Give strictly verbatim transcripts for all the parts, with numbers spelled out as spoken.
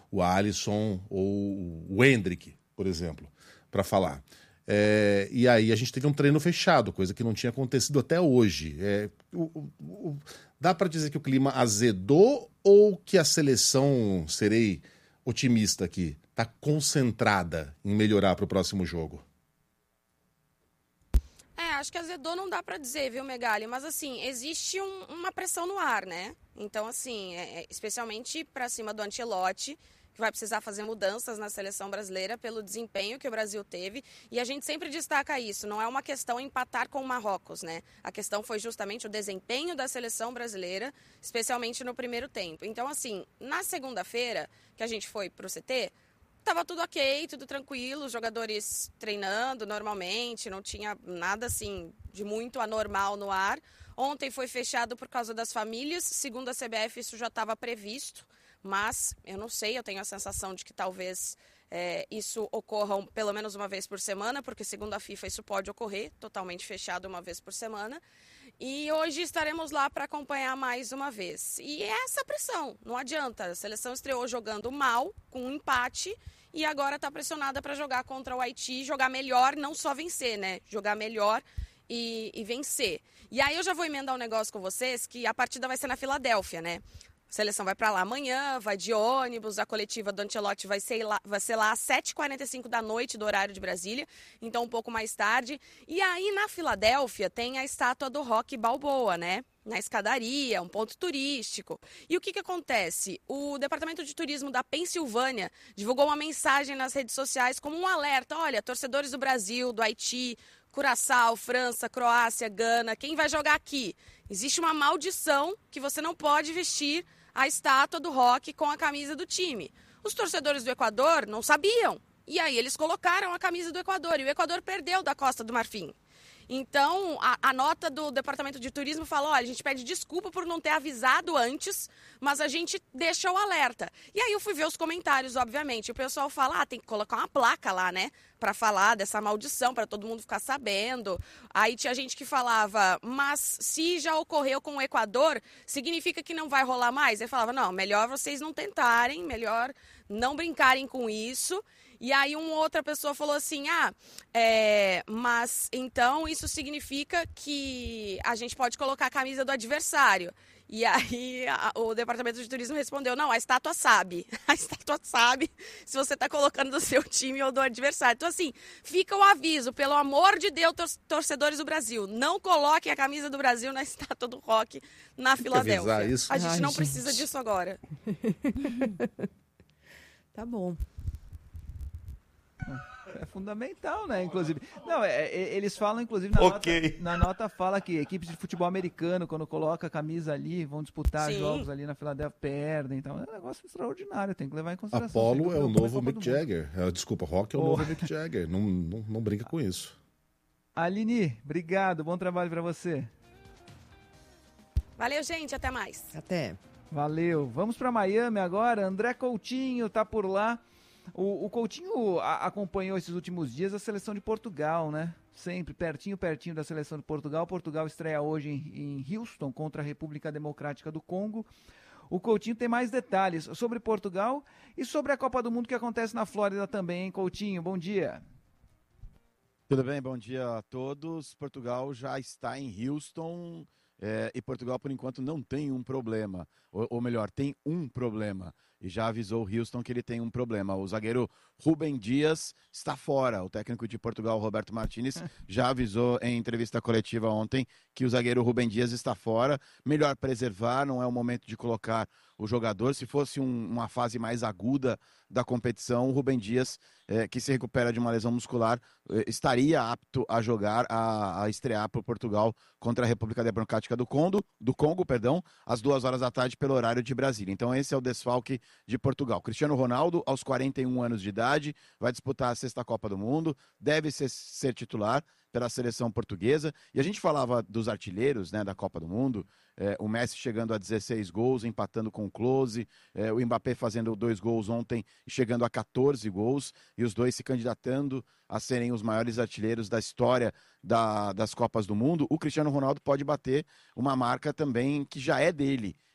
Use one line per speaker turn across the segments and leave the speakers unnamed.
o Alisson ou o Endrick, por exemplo, para falar. É, e aí a gente teve um treino fechado, coisa que não tinha acontecido até hoje. É, o, o, o, dá para dizer que o clima azedou ou que a seleção, serei otimista aqui, está concentrada em melhorar para o próximo jogo?
É, acho que azedou não dá pra dizer, viu, Megali? Mas, assim, existe um, uma pressão no ar, né? Então, assim, é, especialmente pra cima do Ancelotti, que vai precisar fazer mudanças na seleção brasileira pelo desempenho que o Brasil teve. E a gente sempre destaca isso, não é uma questão empatar com o Marrocos, né? A questão foi justamente o desempenho da seleção brasileira, especialmente no primeiro tempo. Então, assim, na segunda-feira, que a gente foi pro C T... Tava tudo ok, tudo tranquilo, os jogadores treinando normalmente, não tinha nada assim de muito anormal no ar. Ontem foi fechado por causa das famílias, segundo a C B F isso já estava previsto, mas eu não sei, eu tenho a sensação de que talvez é, isso ocorra pelo menos uma vez por semana, porque segundo a FIFA isso pode ocorrer, totalmente fechado uma vez por semana. E hoje estaremos lá para acompanhar mais uma vez. E é essa pressão, não adianta. A seleção estreou jogando mal, com um empate, e agora está pressionada para jogar contra o Haiti, jogar melhor, não só vencer, né? Jogar melhor e, e vencer. E aí eu já vou emendar um negócio com vocês, que a partida vai ser na Filadélfia, né? A seleção vai para lá amanhã, vai de ônibus, a coletiva do Ancelotti vai ser lá, vai ser lá às sete e quarenta e cinco da noite do horário de Brasília, então um pouco mais tarde. E aí na Filadélfia tem a estátua do Rocky Balboa, né? Na escadaria, um ponto turístico. E o que que acontece? O Departamento de Turismo da Pensilvânia divulgou uma mensagem nas redes sociais como um alerta. Olha, torcedores do Brasil, do Haiti, Curaçao, França, Croácia, Gana, quem vai jogar aqui? Existe uma maldição que você não pode vestir a estátua do Rocky com a camisa do time. Os torcedores do Equador não sabiam. E aí eles colocaram a camisa do Equador e o Equador perdeu da Costa do Marfim. Então, a, a nota do Departamento de Turismo falou, olha, a gente pede desculpa por não ter avisado antes, mas a gente deixa o alerta. E aí eu fui ver os comentários, obviamente. O pessoal fala, ah, tem que colocar uma placa lá, né? Para falar dessa maldição, para todo mundo ficar sabendo. Aí tinha gente que falava, mas se já ocorreu com o Equador, significa que não vai rolar mais? Aí falava, não, melhor vocês não tentarem, melhor não brincarem com isso. E aí uma outra pessoa falou assim, ah, é, mas então isso significa que a gente pode colocar a camisa do adversário. E aí a, o Departamento de Turismo respondeu, não, a estátua sabe, a estátua sabe se você está colocando do seu time ou do adversário. Então assim, fica o aviso, pelo amor de Deus, tor- torcedores do Brasil, não coloquem a camisa do Brasil na estátua do Rocky na
Tem que
Filadélfia.
avisar isso.
A gente
Ai,
não
gente.
precisa disso agora.
Tá bom.
É fundamental, né? Inclusive. Não, é, é, eles falam, inclusive, na,
Ok.
nota, na nota fala que equipes de futebol americano, quando coloca a camisa ali, vão disputar
Sim.
jogos ali na Filadélfia, perdem. Então é um negócio extraordinário, tem que levar em consideração.
Apollo
Isso aí,
é o
preocupa
novo
todo
Mick
mundo.
Jagger. É, desculpa, Rock é o
Oh.
novo Mick Jagger. Não, não, não brinca com isso.
Aline, obrigado, bom trabalho pra você.
Valeu, gente, até mais.
Até.
Valeu. Vamos para Miami agora. André Coutinho tá por lá. O, o Coutinho a, acompanhou esses últimos dias a seleção de Portugal, né? Sempre pertinho, pertinho da seleção de Portugal. Portugal estreia hoje em, em Houston contra a República Democrática do Congo. O Coutinho tem mais detalhes sobre Portugal e sobre a Copa do Mundo que acontece na Flórida também, hein, Coutinho? Bom dia.
Tudo bem, bom dia a todos. Portugal já está em Houston é, e Portugal, por enquanto, não tem um problema. Ou, ou melhor, tem um problema. E já avisou o Houston que ele tem um problema. O zagueiro Rubem Dias está fora. O técnico de Portugal, Roberto Martínez, já avisou em entrevista coletiva ontem que o zagueiro Rubem Dias está fora. Melhor preservar, não é o momento de colocar o jogador. Se fosse um, uma fase mais aguda da competição, o Rubem Dias, eh, que se recupera de uma lesão muscular, eh, estaria apto a jogar, a, a estrear por Portugal contra a República Democrática do Congo, do Congo, perdão, às duas horas da tarde pelo horário de Brasília. Então esse é o desfalque de Portugal. Cristiano Ronaldo, aos quarenta e um anos de idade, vai disputar a sexta Copa do Mundo, deve ser, ser titular pela seleção portuguesa. E a gente falava dos artilheiros, né, da Copa do Mundo, é, o Messi chegando a dezesseis gols, empatando com o Klose, é, o Mbappé fazendo dois gols ontem e chegando a catorze gols, e os dois se candidatando a serem os maiores artilheiros da história da, das Copas do Mundo. O Cristiano Ronaldo pode bater uma marca também que já é dele,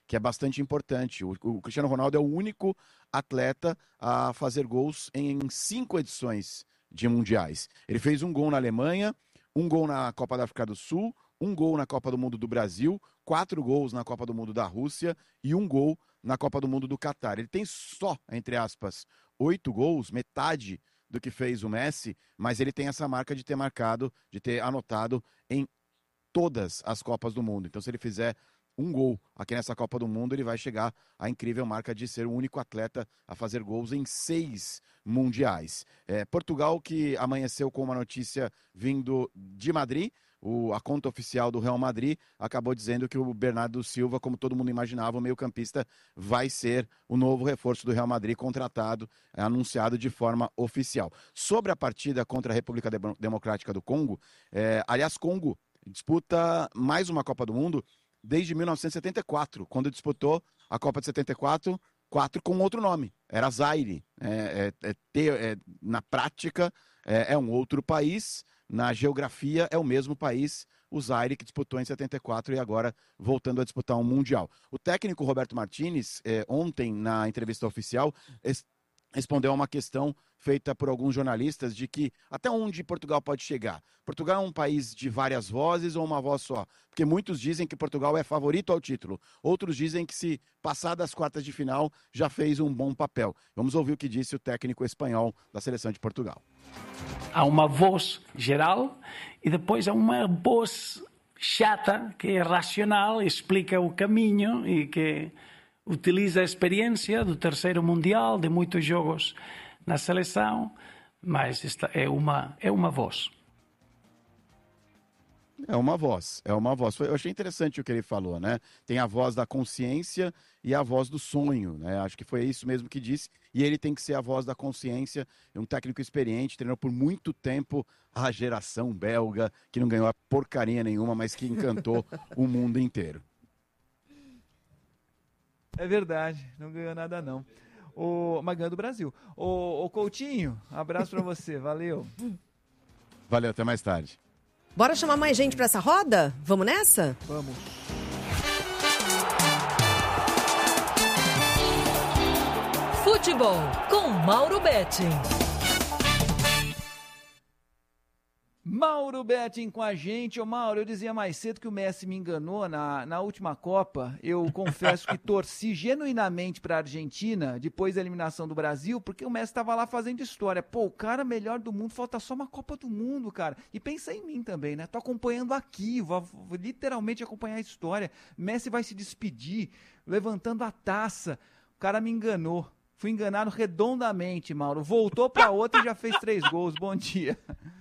que é bastante importante. O, o Cristiano Ronaldo é o único atleta a fazer gols em cinco edições de mundiais. Ele fez um gol na Alemanha, um gol na Copa da África do Sul, um gol na Copa do Mundo do Brasil, quatro gols na Copa do Mundo da Rússia e um gol na Copa do Mundo do Catar. Ele tem só, entre aspas, oito gols, metade do que fez o Messi, mas ele tem essa marca de ter marcado, de ter anotado em todas as Copas do Mundo. Então, se ele fizer um gol aqui nessa Copa do Mundo, ele vai chegar à incrível marca de ser o único atleta a fazer gols em seis mundiais. É, Portugal, que amanheceu com uma notícia vindo de Madrid, o, a conta oficial do Real Madrid acabou dizendo que o Bernardo Silva, como todo mundo imaginava, o meio-campista, vai ser o novo reforço do Real Madrid, contratado, é, anunciado de forma oficial. Sobre a partida contra a República Democrática do Congo, é, aliás, Congo disputa mais uma Copa do Mundo desde mil novecentos e setenta e quatro, quando disputou a Copa de setenta e quatro, quatro com outro nome, era Zaire. É, é, é, é, na prática, é, é um outro país, na geografia é o mesmo país, o Zaire, que disputou em setenta e quatro e agora voltando a disputar um Mundial. O técnico Roberto Martinez, é, ontem na entrevista oficial, es- respondeu a uma questão feita por alguns jornalistas de que até onde Portugal pode chegar. Portugal é um país de várias vozes ou uma voz só? Porque muitos dizem que Portugal é favorito ao título. Outros dizem que se passar das quartas de final já fez um bom papel. Vamos ouvir o que disse o técnico espanhol da seleção de Portugal.
Há uma voz geral e depois há uma voz chata que é racional, explica o caminho e que utiliza a experiência do terceiro mundial, de muitos jogos na seleção, mas esta é uma, é uma voz.
É uma voz, é uma voz. Eu achei interessante o que ele falou, né? Tem a voz da consciência e a voz do sonho, né? Acho que foi isso mesmo que disse. E ele tem que ser a voz da consciência, é um técnico experiente, treinou por muito tempo a geração belga, que não ganhou a porcaria nenhuma, mas que encantou o mundo inteiro.
É verdade, não ganhou nada não. O mas ganhou do Brasil. O, o Coutinho, abraço pra você, valeu.
Valeu, até mais tarde.
Bora chamar mais gente pra essa roda? Vamos nessa?
Vamos.
Futebol com Mauro Betting.
Mauro Betting com a gente. Ô Mauro, eu dizia mais cedo que o Messi me enganou na, na última Copa. Eu confesso que torci genuinamente pra Argentina depois da eliminação do Brasil, porque o Messi estava lá fazendo história. Pô, o cara melhor do mundo, falta só uma Copa do Mundo, cara. E pensa em mim também, né? Tô acompanhando aqui, vou, vou literalmente acompanhar a história. Messi vai se despedir, levantando a taça. O cara me enganou. Fui enganado redondamente, Mauro. Voltou pra outra e já fez três gols. Bom dia.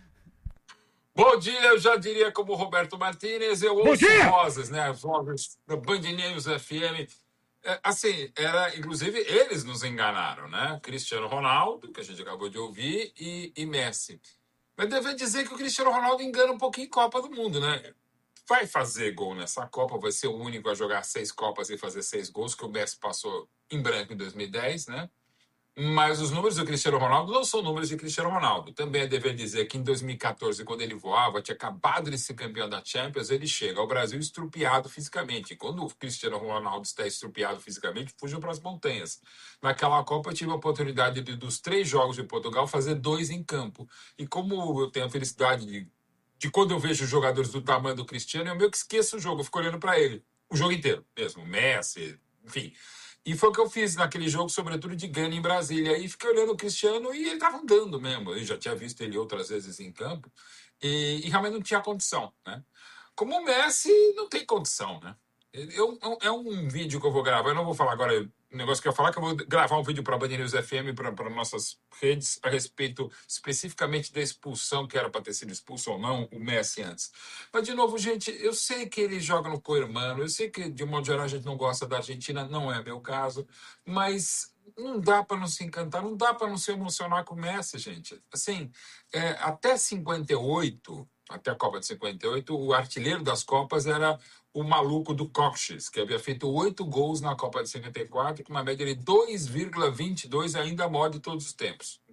Bom dia, eu já diria como Roberto Martinez, eu ouço vozes, né? As vozes da Band News F M. É, assim, era, inclusive, eles nos enganaram, né? Cristiano Ronaldo, que a gente acabou de ouvir, e, e Messi. Mas devo dizer que o Cristiano Ronaldo engana um pouquinho em Copa do Mundo, né? Vai fazer gol nessa Copa, vai ser o único a jogar seis Copas e fazer seis gols, que o Messi passou em branco em dois mil e dez, né? Mas os números do Cristiano Ronaldo não são números de Cristiano Ronaldo. Também é dever dizer que em dois mil e quatorze, quando ele voava, tinha acabado de ser campeão da Champions, ele chega ao Brasil estrupiado fisicamente. Quando o Cristiano Ronaldo está estrupiado fisicamente, fugiu para as montanhas. Naquela Copa, eu tive a oportunidade de, dos três jogos de Portugal, fazer dois em campo. E como eu tenho a felicidade de, de quando eu vejo jogadores do tamanho do Cristiano, eu meio que esqueço o jogo, eu fico olhando para ele. O jogo inteiro mesmo, Messi, enfim... E foi o que eu fiz naquele jogo, sobretudo de Gana em Brasília. Aí fiquei olhando o Cristiano e ele estava andando mesmo. Eu já tinha visto ele outras vezes em campo e, e realmente não tinha condição, né? Como o Messi não tem condição, né? Eu, é um vídeo que eu vou gravar, eu não vou falar agora o negócio que eu ia falar, que eu vou gravar um vídeo para a Band News F M, para nossas redes, a respeito especificamente da expulsão, que era para ter sido expulso ou não, o Messi antes. Mas, de novo, gente, eu sei que ele joga no co-irmão, eu sei que, de modo geral, a gente não gosta da Argentina, não é meu caso, mas não dá para não se encantar, não dá para não se emocionar com o Messi, gente. Assim, é, até cinquenta e oito, até a Copa de cinquenta e oito, o artilheiro das Copas era o maluco do Coxes, que havia feito oito gols na Copa de cinquenta e quatro, com uma média de dois vírgula vinte e dois, ainda a maior de todos os tempos.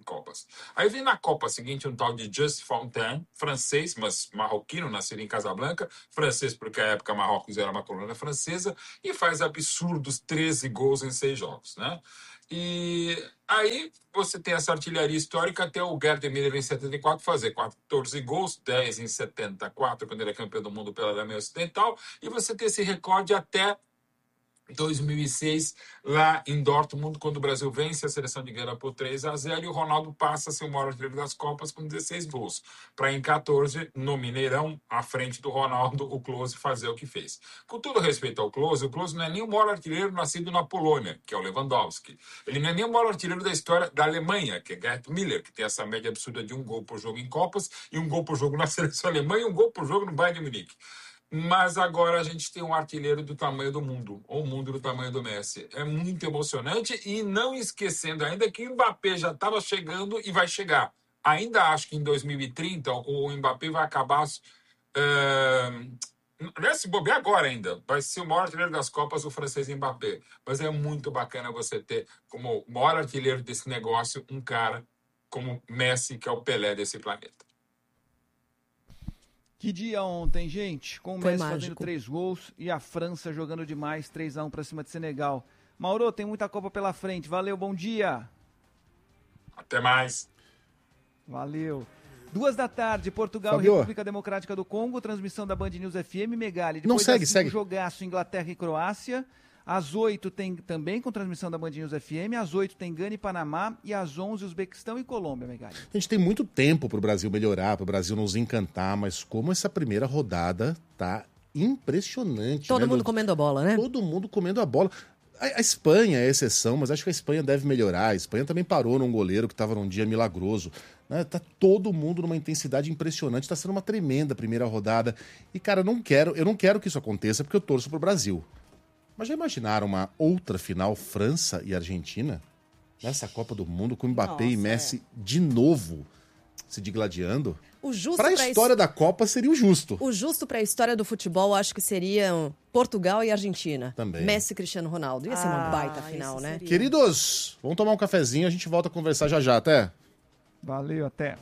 Copas. Aí vem na Copa seguinte um tal de Just Fontaine, francês, mas marroquino, nascido em Casablanca, francês porque à época Marrocos era uma colônia francesa, e faz absurdos treze gols em seis jogos, né? E aí você tem essa artilharia histórica até o Gerd Müller em setenta e quatro fazer quatorze gols, dez em setenta e quatro, quando ele é campeão do mundo pela Alemanha Ocidental, e você tem esse recorde até dois mil e seis, lá em Dortmund, quando o Brasil vence a seleção de Gana por três a zero, e o Ronaldo passa a ser o maior artilheiro das Copas com dezesseis gols, para em catorze, no Mineirão, à frente do Ronaldo, o Klose fazer o que fez. Com todo respeito ao Klose, o Klose não é nem o maior artilheiro nascido na Polônia, que é o Lewandowski. Ele não é nem o maior artilheiro da história da Alemanha, que é Gerd Müller, que tem essa média absurda de um gol por jogo em Copas, e um gol por jogo na seleção alemã, e um gol por jogo no Bayern de Munique. Mas agora a gente tem um artilheiro do tamanho do mundo, ou o mundo do tamanho do Messi. É muito emocionante, e não esquecendo ainda que o Mbappé já estava chegando e vai chegar. Ainda acho que em dois mil e trinta o Mbappé vai acabar... Uh, não é se bobear agora ainda. Vai ser o maior artilheiro das Copas, o francês Mbappé. Mas é muito bacana você ter como maior artilheiro desse negócio um cara como Messi, que é o Pelé desse planeta.
Que dia ontem, gente, com o
Foi
Messi
mágico.
fazendo três gols e a França jogando demais, três a um para cima de Senegal. Mauro, tem muita Copa pela frente. Valeu, bom dia.
Até mais.
Valeu. Duas da tarde, Portugal
Fabio.
e República Democrática do Congo, transmissão da Band News F M, Megali.
Não,
Depois
segue,
às cinco,
segue.
Jogaço, Inglaterra e Croácia. Às oito tem também com transmissão da Band News F M. Às oito tem Gana e Panamá. E às onze, Uzbequistão e Colômbia, Megali.
A gente tem muito tempo para o Brasil melhorar, para o Brasil nos encantar, mas como essa primeira rodada tá impressionante.
Todo
né?
mundo
No-
comendo a bola, né?
Todo mundo comendo a bola. A, a Espanha é exceção, mas acho que a Espanha deve melhorar. A Espanha também parou num goleiro que estava num dia milagroso. Né? Tá todo mundo numa intensidade impressionante. Está sendo uma tremenda primeira rodada. E, cara, eu não quero, eu não quero que isso aconteça porque eu torço pro Brasil. Mas já imaginaram uma outra final, França e Argentina? Nessa Copa do Mundo, com Mbappé e
Nossa,
Messi de novo se digladiando?
O justo
Para a
pra
história da Copa seria o justo.
O justo para a história do futebol, acho que seriam Portugal e Argentina.
Também.
Messi e Cristiano Ronaldo. Ia ser uma
Ah,
baita final,
isso
né?
seria.
Queridos, vamos tomar um cafezinho, a gente volta a conversar já já, até.
Valeu, até.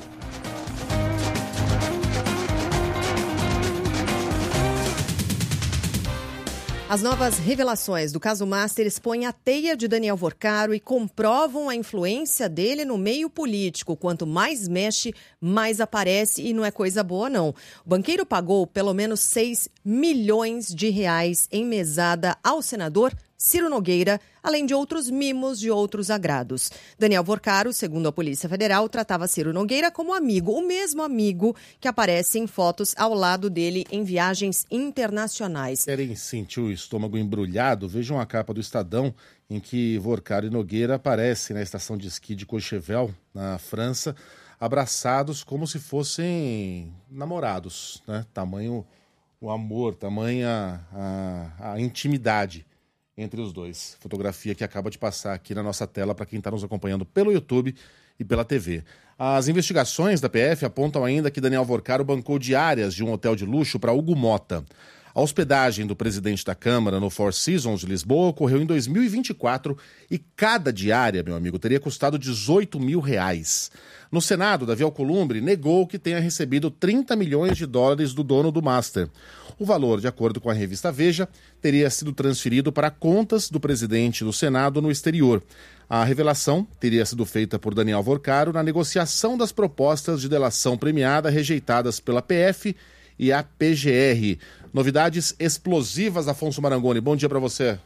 As novas revelações do caso Master expõem a teia de Daniel Vorcaro e comprovam a influência dele no meio político. Quanto mais mexe, mais aparece, e não é coisa boa, não. O banqueiro pagou pelo menos seis milhões de reais em mesada ao senador Ciro Nogueira, além de outros mimos de outros agrados. Daniel Vorcaro, segundo a Polícia Federal, tratava Ciro Nogueira como amigo, o mesmo amigo que aparece em fotos ao lado dele em viagens internacionais.
Querem sentir o estômago embrulhado? Vejam a capa do Estadão, em que Vorcaro e Nogueira aparecem na estação de esqui de Courchevel, na França, abraçados como se fossem namorados, né? Tamanho o amor, tamanha a, a intimidade entre os dois. Fotografia que acaba de passar aqui na nossa tela para quem está nos acompanhando pelo YouTube e pela T V. As investigações da P F apontam ainda que Daniel Vorcaro bancou diárias de um hotel de luxo para Hugo Mota. A hospedagem do presidente da Câmara no Four Seasons de Lisboa ocorreu em dois mil e vinte e quatro e cada diária, meu amigo, teria custado dezoito mil reais. No Senado, Davi Alcolumbre negou que tenha recebido trinta milhões de dólares do dono do Master. O valor, de acordo com a revista Veja, teria sido transferido para contas do presidente do Senado no exterior. A revelação teria sido feita por Daniel Vorcaro na negociação das propostas de delação premiada rejeitadas pela P F e a P G R. Novidades explosivas, Afonso Marangoni. Bom dia para você.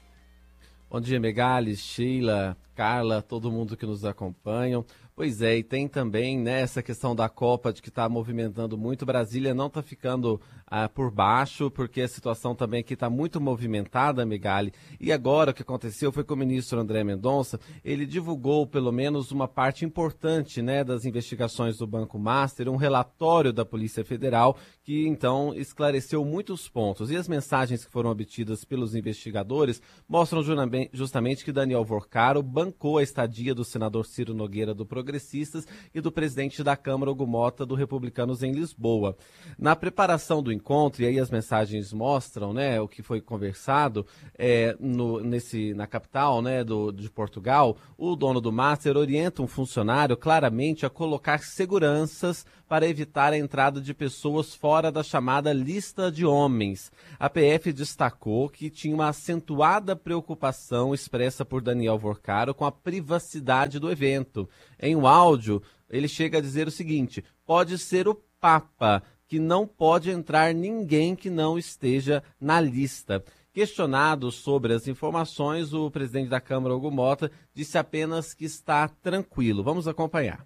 Bom dia, Megali, Sheila, Carla, todo mundo que nos acompanha. Pois é, e tem também, né, essa questão da Copa, de que está movimentando muito. Brasília não está ficando ah, por baixo, porque a situação também aqui está muito movimentada, Megali. E agora o que aconteceu foi que o ministro André Mendonça, ele divulgou pelo menos uma parte importante, né, das investigações do Banco Master, um relatório da Polícia Federal, que então esclareceu muitos pontos. E as mensagens que foram obtidas pelos investigadores mostram justamente que Daniel Vorcaro bancou bancou a estadia do senador Ciro Nogueira, do Progressistas, e do presidente da Câmara, Hugo Mota, do Republicanos, em Lisboa. Na preparação do encontro, e aí as mensagens mostram, né, o que foi conversado é, no, nesse, na capital, né, do, de Portugal, o dono do Master orienta um funcionário claramente a colocar seguranças para evitar a entrada de pessoas fora da chamada lista de homens. A P F destacou que tinha uma acentuada preocupação expressa por Daniel Vorcaro com a privacidade do evento. Em um áudio, ele chega a dizer o seguinte: pode ser o Papa, que não pode entrar ninguém que não esteja na lista. Questionado sobre as informações, o presidente da Câmara, Hugo Mota, disse apenas que está tranquilo. Vamos acompanhar.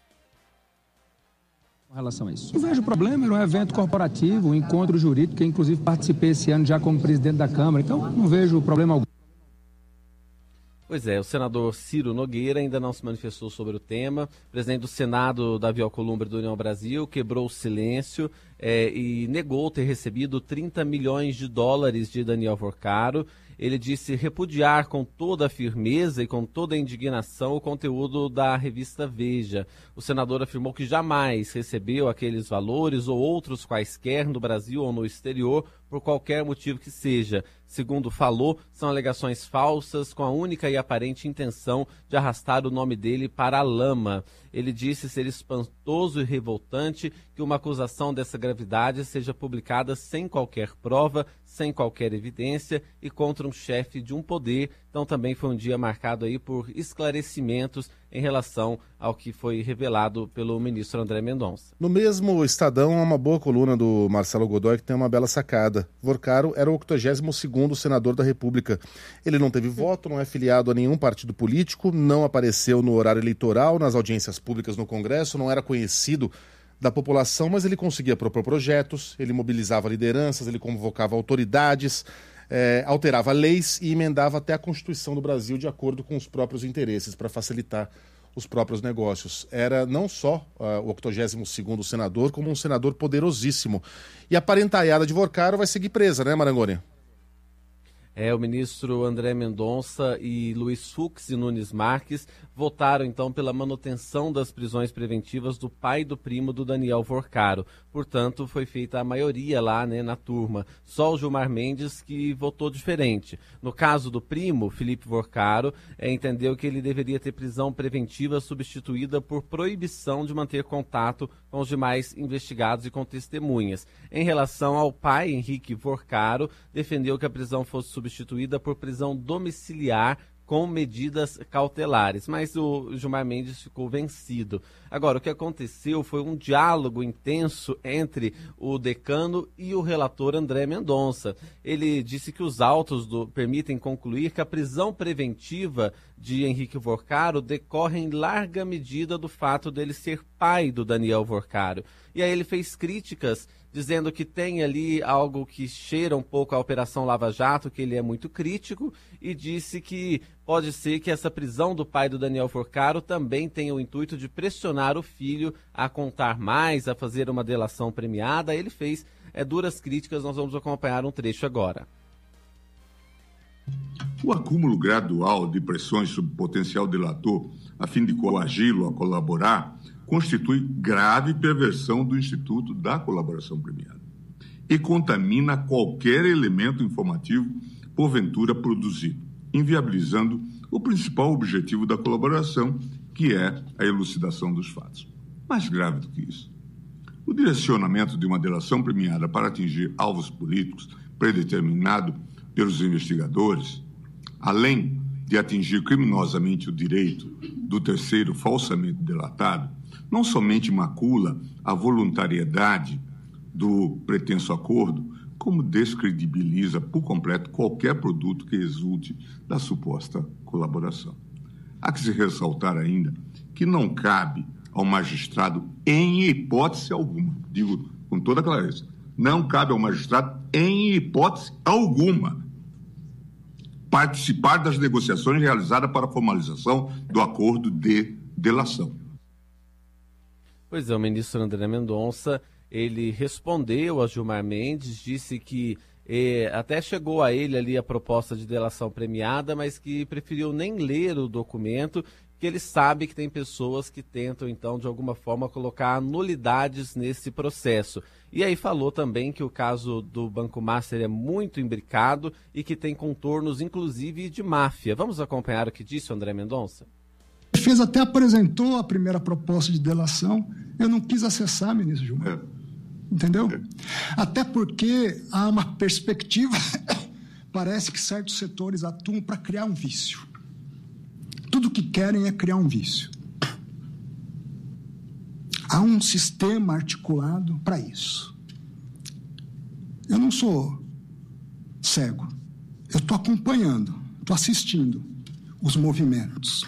Com relação a isso. Não vejo problema, era um evento corporativo, um encontro jurídico, que inclusive participei esse ano já como presidente da Câmara, então não vejo problema algum.
Pois é, o senador Ciro Nogueira ainda não se manifestou sobre o tema. O presidente do Senado, Davi Alcolumbre, do União Brasil, quebrou o silêncio é, e negou ter recebido trinta milhões de dólares de Daniel Vorcaro. Ele disse repudiar com toda a firmeza e com toda a indignação o conteúdo da revista Veja. O senador afirmou que jamais recebeu aqueles valores ou outros quaisquer no Brasil ou no exterior, por qualquer motivo que seja. Segundo falou, são alegações falsas com a única e aparente intenção de arrastar o nome dele para a lama. Ele disse ser espantoso e revoltante que uma acusação dessa gravidade seja publicada sem qualquer prova, sem qualquer evidência e contra um chefe de um poder. Então também foi um dia marcado aí por esclarecimentos em relação ao que foi revelado pelo ministro André Mendonça.
No mesmo Estadão, há uma boa coluna do Marcelo Godoy que tem uma bela sacada. Vorcaro era o octogésimo segundo senador da República. Ele não teve voto, não é filiado a nenhum partido político, não apareceu no horário eleitoral, nas audiências públicas no Congresso, não era conhecido da população, mas ele conseguia propor projetos, ele mobilizava lideranças, ele convocava autoridades, é, alterava leis e emendava até a Constituição do Brasil de acordo com os próprios interesses, para facilitar os próprios negócios. Era não só uh, o octogésimo segundo senador, como um senador poderosíssimo. E a parentaiada de Vorcaro vai seguir presa, né, Marangoni?
É, o ministro André Mendonça e Luiz Fux e Nunes Marques votaram, então, pela manutenção das prisões preventivas do pai e do primo do Daniel Vorcaro. Portanto, foi feita a maioria lá, né, na turma. Só o Gilmar Mendes que votou diferente. No caso do primo, Felipe Vorcaro, é, entendeu que ele deveria ter prisão preventiva substituída por proibição de manter contato com os demais investigados e com testemunhas. Em relação ao pai, Henrique Vorcaro, defendeu que a prisão fosse substituída por prisão domiciliar com medidas cautelares, mas o Gilmar Mendes ficou vencido. Agora, o que aconteceu foi um diálogo intenso entre o decano e o relator André Mendonça. Ele disse que os autos do, permitem concluir que a prisão preventiva de Henrique Vorcaro decorre em larga medida do fato dele ser pai do Daniel Vorcaro. E aí ele fez críticas dizendo que tem ali algo que cheira um pouco a Operação Lava Jato, que ele é muito crítico, e disse que pode ser que essa prisão do pai do Daniel Vorcaro também tenha o intuito de pressionar o filho a contar mais, a fazer uma delação premiada. Ele fez é, duras críticas, nós vamos acompanhar um trecho agora.
O acúmulo gradual de pressões sobre o potencial delator, a fim de coagi-lo a colaborar, constitui grave perversão do Instituto da Colaboração Premiada e contamina qualquer elemento informativo porventura produzido, inviabilizando o principal objetivo da colaboração, que é a elucidação dos fatos. Mais grave do que isso, o direcionamento de uma delação premiada para atingir alvos políticos predeterminado pelos investigadores, além de atingir criminosamente o direito do terceiro falsamente delatado, não somente macula a voluntariedade do pretenso acordo, como descredibiliza por completo qualquer produto que resulte da suposta colaboração. Há que se ressaltar ainda que não cabe ao magistrado, em hipótese alguma, digo com toda clareza, não cabe ao magistrado, em hipótese alguma, participar das negociações realizadas para a formalização do acordo de delação.
Pois é, o ministro André Mendonça, ele respondeu a Gilmar Mendes, disse que E até chegou a ele ali a proposta de delação premiada, mas que preferiu nem ler o documento, que ele sabe que tem pessoas que tentam, então, de alguma forma, colocar nulidades nesse processo. E aí falou também que o caso do Banco Master é muito imbricado e que tem contornos, inclusive, de máfia. Vamos acompanhar o que disse o André Mendonça?
A defesa até apresentou a primeira proposta de delação. Eu não quis acessar, ministro Gilmar. Entendeu? Até porque há uma perspectiva, parece que certos setores atuam para criar um vício. Tudo que querem é criar um vício. Há um sistema articulado para isso. Eu não sou cego. Eu estou acompanhando, estou assistindo os movimentos.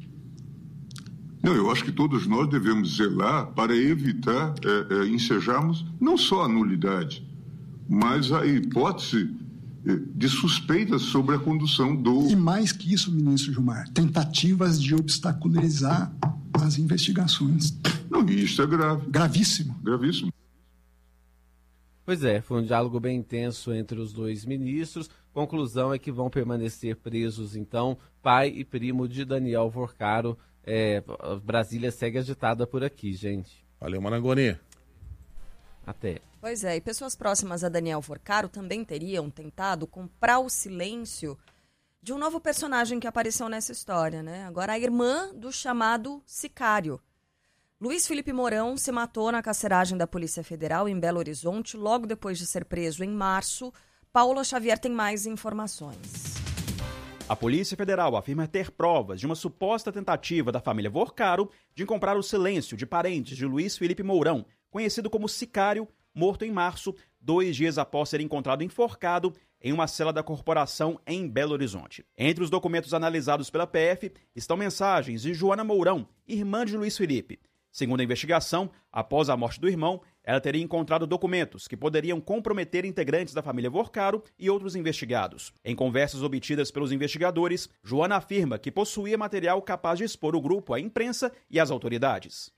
Não, eu acho que todos nós devemos zelar para evitar é, é, ensejarmos não só a nulidade, mas a hipótese de suspeitas sobre a condução do...
E mais que isso, ministro Gilmar, tentativas de obstaculizar as investigações.
Não, isso é grave.
Gravíssimo.
Gravíssimo.
Pois é, foi um diálogo bem intenso entre os dois ministros. Conclusão é que vão permanecer presos, então, pai e primo de Daniel Vorcaro. É, Brasília segue agitada por aqui, gente.
Valeu, Marangoni.
Até.
Pois é, e pessoas próximas a Daniel Vorcaro também teriam tentado comprar o silêncio de um novo personagem que apareceu nessa história, né? Agora a irmã do chamado sicário. Luiz Felipe Mourão se matou na carceragem da Polícia Federal em Belo Horizonte logo depois de ser preso em março. Paula Xavier tem mais informações.
A Polícia Federal afirma ter provas de uma suposta tentativa da família Vorcaro de comprar o silêncio de parentes de Luiz Felipe Mourão, conhecido como Sicário, morto em março, dois dias após ser encontrado enforcado em uma cela da corporação em Belo Horizonte. Entre os documentos analisados pela P F estão mensagens de Joana Mourão, irmã de Luiz Felipe. Segundo a investigação, após a morte do irmão, ela teria encontrado documentos que poderiam comprometer integrantes da família Vorcaro e outros investigados. Em conversas obtidas pelos investigadores, Joana afirma que possuía material capaz de expor o grupo à imprensa e às autoridades.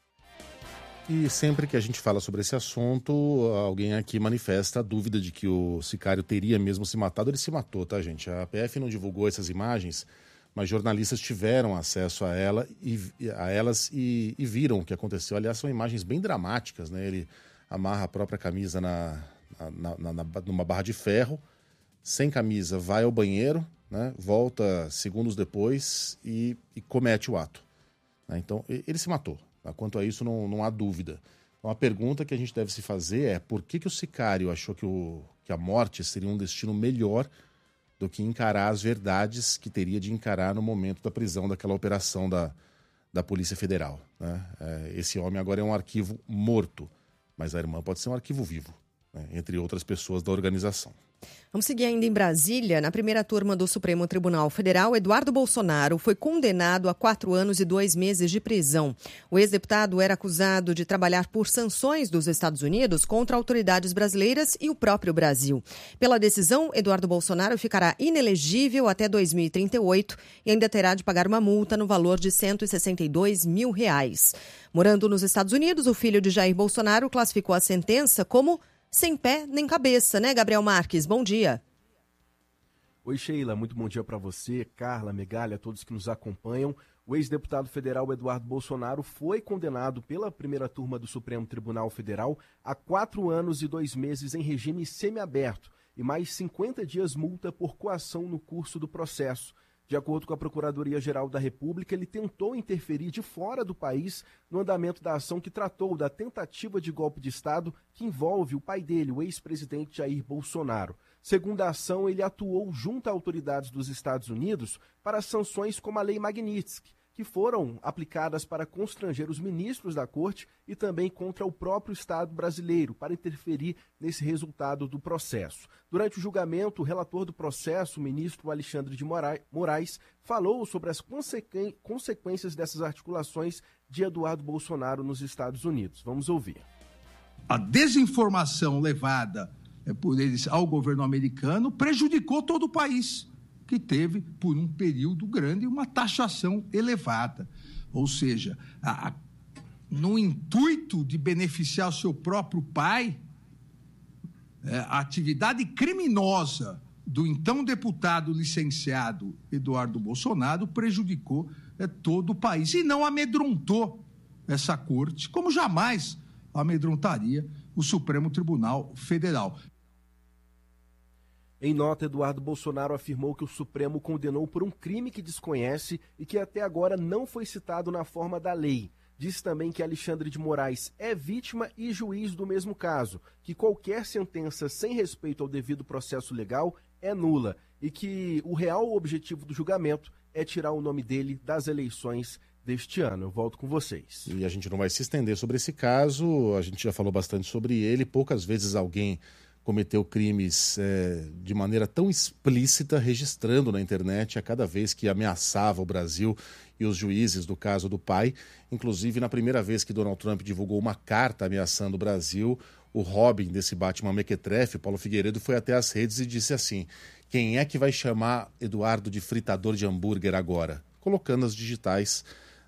E sempre que a gente fala sobre esse assunto, alguém aqui manifesta a dúvida de que o sicário teria mesmo se matado. Ele se matou, tá, gente? A P F não divulgou essas imagens, mas jornalistas tiveram acesso a, ela e, a elas e, e viram o que aconteceu. Aliás, são imagens bem dramáticas, né? Ele amarra a própria camisa na, na, na, na, numa barra de ferro, sem camisa, vai ao banheiro, né? Volta segundos depois e, e comete o ato. Né? Então, ele se matou. Tá? Quanto a isso, não, não há dúvida. Então, a pergunta que a gente deve se fazer é por que, que o sicário achou que, o, que a morte seria um destino melhor do que encarar as verdades que teria de encarar no momento da prisão daquela operação da, da Polícia Federal. Né? É, esse homem agora é um arquivo morto, mas a irmã pode ser um arquivo vivo, né? Entre outras pessoas da organização.
Vamos seguir ainda em Brasília. Na primeira turma do Supremo Tribunal Federal, Eduardo Bolsonaro foi condenado a quatro anos e dois meses de prisão. O ex-deputado era acusado de trabalhar por sanções dos Estados Unidos contra autoridades brasileiras e o próprio Brasil. Pela decisão, Eduardo Bolsonaro ficará inelegível até dois mil e trinta e oito e ainda terá de pagar uma multa no valor de cento e sessenta e dois mil reais. Morando nos Estados Unidos, o filho de Jair Bolsonaro classificou a sentença como sem pé nem cabeça, né, Gabriel Marques? Bom dia.
Oi, Sheila. Muito bom dia para você, Carla, Megalha, todos que nos acompanham. O ex-deputado federal Eduardo Bolsonaro foi condenado pela primeira turma do Supremo Tribunal Federal a quatro anos e dois meses em regime semiaberto e mais cinquenta dias multa por coação no curso do processo. De acordo com a Procuradoria-Geral da República, ele tentou interferir de fora do país no andamento da ação que tratou da tentativa de golpe de Estado que envolve o pai dele, o ex-presidente Jair Bolsonaro. Segundo a ação, ele atuou junto a autoridades dos Estados Unidos para sanções como a Lei Magnitsky, que foram aplicadas para constranger os ministros da Corte e também contra o próprio Estado brasileiro, para interferir nesse resultado do processo. Durante o julgamento, o relator do processo, o ministro Alexandre de Moraes, falou sobre as consequências dessas articulações de Eduardo Bolsonaro nos Estados Unidos. Vamos ouvir.
A desinformação levada por eles ao governo americano prejudicou todo o país, que teve, por um período grande, uma taxação elevada. Ou seja, a, a, no intuito de beneficiar o seu próprio pai, é, a atividade criminosa do então deputado licenciado Eduardo Bolsonaro prejudicou é, todo o país e não amedrontou essa corte, como jamais amedrontaria o Supremo Tribunal Federal.
Em nota, Eduardo Bolsonaro afirmou que o Supremo condenou por um crime que desconhece e que até agora não foi citado na forma da lei. Disse também que Alexandre de Moraes é vítima e juiz do mesmo caso, que qualquer sentença sem respeito ao devido processo legal é nula e que o real objetivo do julgamento é tirar o nome dele das eleições deste ano. Eu volto com vocês.
E a gente não vai se estender sobre esse caso, a gente já falou bastante sobre ele, poucas vezes alguém cometeu crimes é, de maneira tão explícita, registrando na internet a cada vez que ameaçava o Brasil e os juízes do caso do pai. Inclusive, na primeira vez que Donald Trump divulgou uma carta ameaçando o Brasil, o Robin desse Batman mequetrefe, Paulo Figueiredo, foi até as redes e disse assim: quem é que vai chamar Eduardo de fritador de hambúrguer agora? Colocando as digitais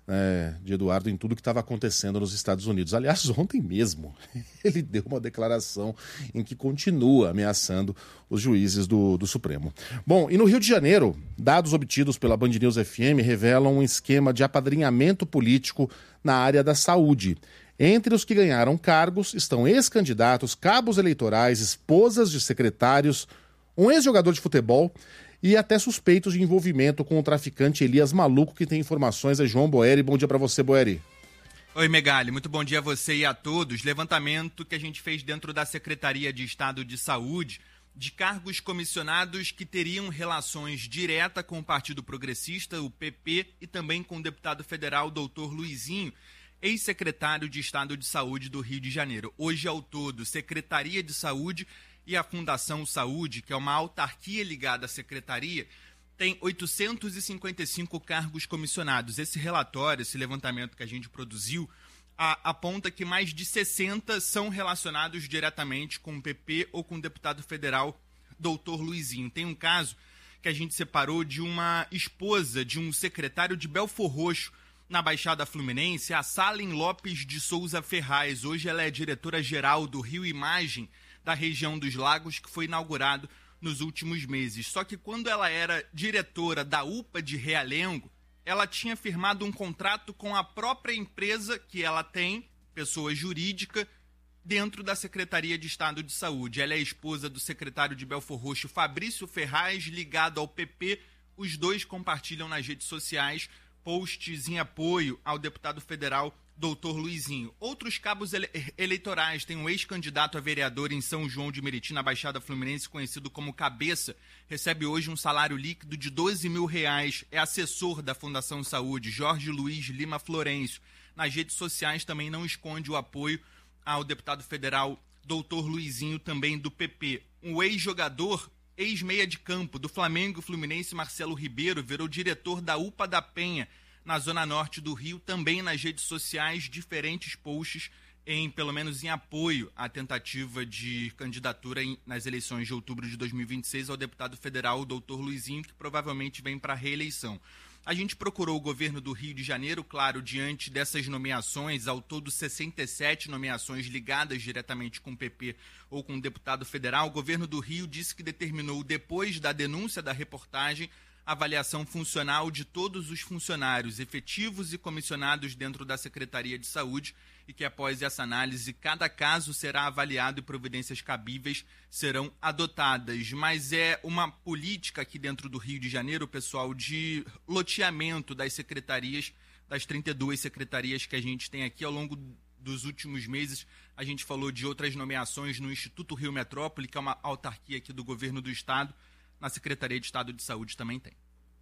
É, de Eduardo em tudo que estava acontecendo nos Estados Unidos. Aliás, ontem mesmo, ele deu uma declaração em que continua ameaçando os juízes do, do Supremo. Bom, e no Rio de Janeiro, dados obtidos pela Band News F M revelam um esquema de apadrinhamento político na área da saúde. Entre os que ganharam cargos estão ex-candidatos, cabos eleitorais, esposas de secretários, um ex-jogador de futebol e até suspeitos de envolvimento com o traficante Elias Maluco, que tem informações. É João Boeri. Bom dia para você, Boeri.
Oi, Megali. Muito bom dia a você e a todos. Levantamento que a gente fez dentro da Secretaria de Estado de Saúde de cargos comissionados que teriam relações diretas com o Partido Progressista, o P P, e também com o deputado federal doutor Luizinho, ex-secretário de Estado de Saúde do Rio de Janeiro. Hoje, ao todo, Secretaria de Saúde e a Fundação Saúde, que é uma autarquia ligada à secretaria, tem oitocentos e cinquenta e cinco cargos comissionados. Esse relatório, esse levantamento que a gente produziu, a, aponta que mais de sessenta são relacionados diretamente com o P P ou com o deputado federal doutor Luizinho. Tem um caso que a gente separou de uma esposa de um secretário de Belfor Roxo, na Baixada Fluminense, a Salen Lopes de Souza Ferraz. Hoje ela é diretora-geral do Rio Imagem, da região dos Lagos, que foi inaugurado nos últimos meses. Só que quando ela era diretora da U P A de Realengo, ela tinha firmado um contrato com a própria empresa que ela tem, pessoa jurídica, dentro da Secretaria de Estado de Saúde. Ela é esposa do secretário de Belfor Roxo, Fabrício Ferraz, ligado ao P P. Os dois compartilham nas redes sociais posts em apoio ao deputado federal doutor Luizinho. Outros cabos ele- eleitorais, tem um ex-candidato a vereador em São João de Meriti, na Baixada Fluminense, conhecido como Cabeça, recebe hoje um salário líquido de doze mil reais, é assessor da Fundação Saúde, Jorge Luiz Lima Florencio. Nas redes sociais também não esconde o apoio ao deputado federal doutor Luizinho, também do P P. Um ex-jogador, ex-meia de campo do Flamengo Fluminense, Marcelo Ribeiro, virou diretor da U P A da Penha, na zona norte do Rio, também nas redes sociais, diferentes posts, em, pelo menos em apoio à tentativa de candidatura em, nas eleições de outubro de dois mil e vinte e seis ao deputado federal, o doutor Luizinho, que provavelmente vem para a reeleição. A gente procurou o governo do Rio de Janeiro, claro, diante dessas nomeações, ao todo sessenta e sete nomeações ligadas diretamente com o P P ou com o deputado federal. O governo do Rio disse que determinou, depois da denúncia da reportagem, avaliação funcional de todos os funcionários efetivos e comissionados dentro da Secretaria de Saúde e que, após essa análise, cada caso será avaliado e providências cabíveis serão adotadas. Mas é uma política aqui dentro do Rio de Janeiro, pessoal, de loteamento das secretarias, das trinta e duas secretarias que a gente tem aqui ao longo dos últimos meses. A gente falou de outras nomeações no Instituto Rio Metrópole, que é uma autarquia aqui do governo do Estado. Na Secretaria de Estado de Saúde também tem.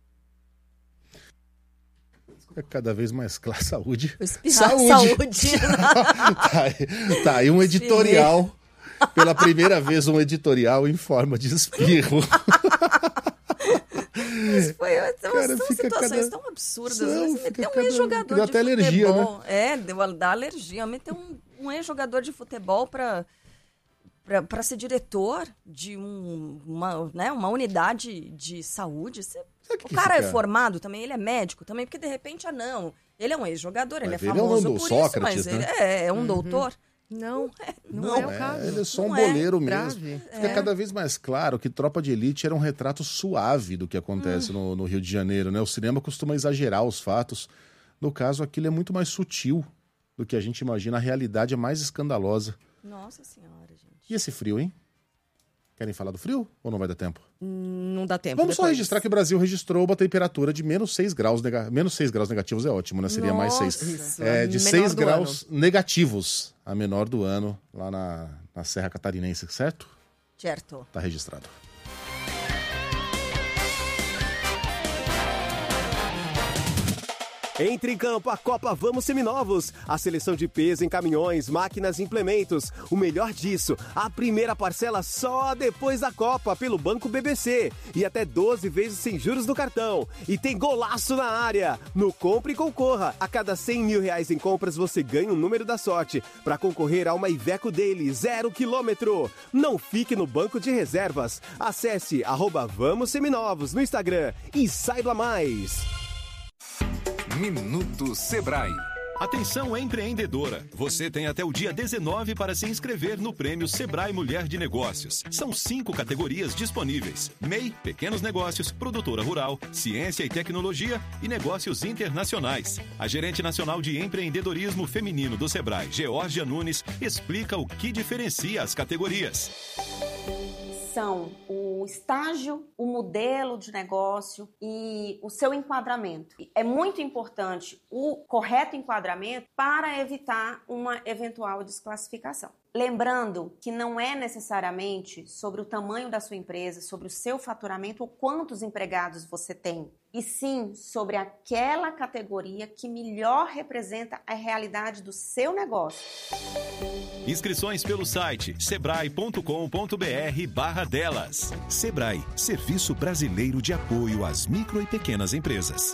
É cada vez mais clara. Saúde.
Saúde. Saúde.
tá, aí, tá aí um editorial. Pela primeira vez, um editorial em forma de espirro.
Mas foi, são,
Cara,
são
fica
situações
cada...
tão absurdas.
São,
Mas meter um
cada...
ex-jogador
dá
de
até
futebol.
alergia, né?
É, deu, dá alergia. Meter um, um ex-jogador de futebol para... para ser diretor de um, uma, né, uma unidade de saúde. Você, o cara é formado também, ele é médico também, porque de repente, ah não, ele é um ex-jogador, ele é famoso
ele é um
por
Sócrates,
isso, mas
né?
ele é, é um
uhum.
doutor. Não, não,
Não,
é o
é,
caso.
ele é só um
Não é
boleiro mesmo.
grave.
Fica
É.
cada vez mais claro que Tropa de Elite era um retrato suave do que acontece no, no Rio de Janeiro, né? O cinema costuma exagerar os fatos. No caso, aquilo é muito mais sutil do que a gente imagina. A realidade é mais escandalosa.
Nossa senhora, gente.
E esse frio, hein? Querem falar do frio ou não vai dar tempo?
Não dá tempo.
Vamos só
depois.
registrar que o Brasil registrou uma temperatura de menos seis graus, nega... menos seis graus negativos é ótimo, né? Seria mais
Nossa,
seis.
isso,
É,
a
de
menor
seis
do
graus negativos, a menor do ano, lá na, na Serra Catarinense, certo?
Certo.
Tá registrado.
Entre em campo a Copa Vamos Seminovos. A seleção de peso em caminhões, máquinas e implementos. O melhor disso, a primeira parcela só depois da Copa pelo Banco B B C. E até doze vezes sem juros no cartão. E tem golaço na área. No Compre e Concorra. A cada cem mil reais em compras você ganha um número da sorte para concorrer a uma Iveco Daily zero quilômetro. Não fique no banco de reservas. Acesse arroba Vamos Seminovos no Instagram e saiba mais.
Minuto Sebrae. Atenção empreendedora, você tem até o dia dezenove para se inscrever no Prêmio Sebrae Mulher de Negócios. São cinco categorias disponíveis: M E I, Pequenos Negócios, Produtora Rural, Ciência e Tecnologia e Negócios Internacionais. A gerente nacional de empreendedorismo feminino do Sebrae, Georgia Nunes, explica o que diferencia as categorias.
São o estágio, o modelo de negócio e o seu enquadramento. É muito importante o correto enquadramento para evitar uma eventual desclassificação. Lembrando que não é necessariamente sobre o tamanho da sua empresa, sobre o seu faturamento ou quantos empregados você tem, e sim sobre aquela categoria que melhor representa a realidade do seu negócio.
Inscrições pelo site sebrae ponto com ponto br barra delas. Sebrae, Serviço Brasileiro de Apoio às Micro e Pequenas Empresas.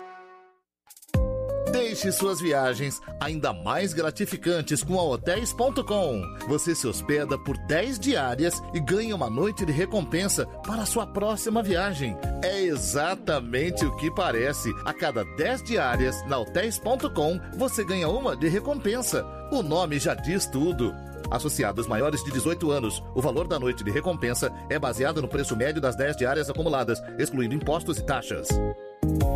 Deixe suas viagens ainda mais gratificantes com a hotéis ponto com. Você se hospeda por dez diárias e ganha uma noite de recompensa para a sua próxima viagem. É exatamente o que parece. A cada dez diárias na hotéis ponto com, você ganha uma de recompensa. O nome já diz tudo. Associados maiores de dezoito anos, o valor da noite de recompensa é baseado no preço médio das dez diárias acumuladas, excluindo impostos e taxas.